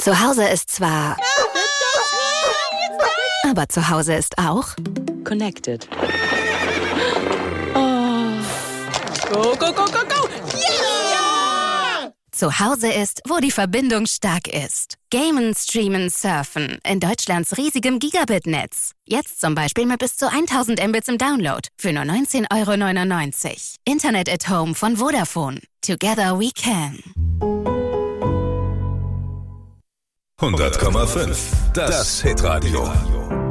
Zu Hause ist zwar... Aber zu Hause ist auch... Connected. Oh. Go, go, go, go, go! Yeah! Zu Hause ist, wo die Verbindung stark ist. Gamen, streamen, surfen. In Deutschlands riesigem Gigabit-Netz. Jetzt zum Beispiel mit bis zu 1000 Mbits im Download. Für nur 19,99 €. Internet at Home von Vodafone. Together we can. 100,5. Das Hitradio.